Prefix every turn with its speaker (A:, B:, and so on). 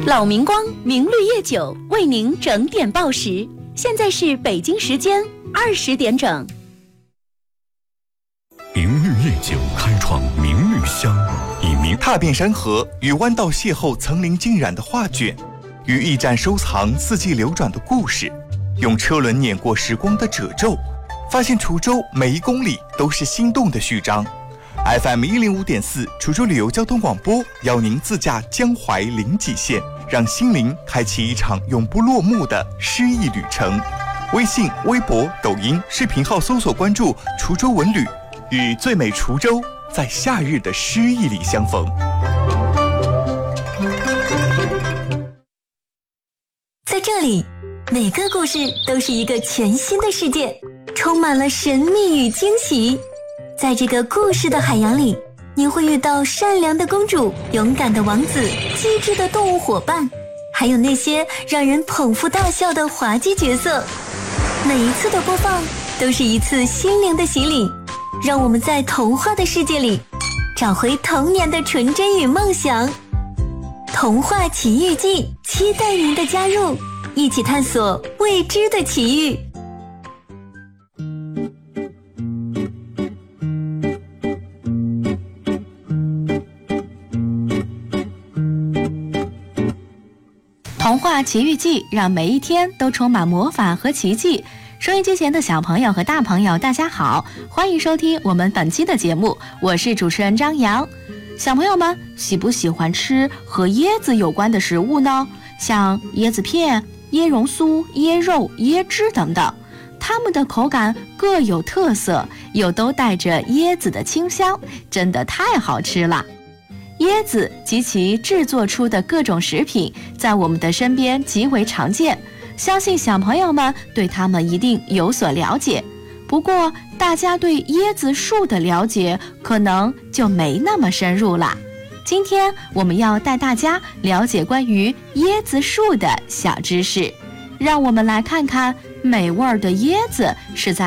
A: 老明光明绿叶酒为您整点报时，现在是北京时间20点整。
B: 明绿叶酒开创明绿香，以明
C: 踏遍山河与弯道邂逅层林尽染的画卷，与驿站收藏四季流转的故事，用车轮碾过时光的褶皱，发现滁州每一公里都是心动的序章。FM 105.4滁州旅游交通广播邀您自驾江淮临济县，让心灵开启一场永不落幕的诗意旅程。微信、微博、抖音视频号搜索关注滁州文旅，与最美滁州在夏日的诗意里相逢。
D: 在这里，每个故事都是一个全新的世界，充满了神秘与惊喜。在这个故事的海洋里，你会遇到善良的公主、勇敢的王子、机智的动物伙伴，还有那些让人捧腹大笑的滑稽角色。每一次的播放都是一次心灵的洗礼，让我们在童话的世界里找回童年的纯真与梦想。童话奇遇记，期待您的加入，一起探索未知的奇遇。
A: 童话奇遇记让每一天都充满魔法和奇迹。收音机前的小朋友和大朋友大家好，欢迎收听我们本期的节目，我是主持人张扬。小朋友们喜不喜欢吃和椰子有关的食物呢？像椰子片、椰蓉酥、椰肉、椰汁等等，它们的口感各有特色，又都带着椰子的清香，真的太好吃了。椰子及其制作出的各种食品在我们的身边极为常见，相信小朋友们对它们一定有所了解。不过大家对椰子树的了解可能就没那么深入了。今天我们要带大家了解关于椰子树的小知识，让我们来看看美味的椰子是在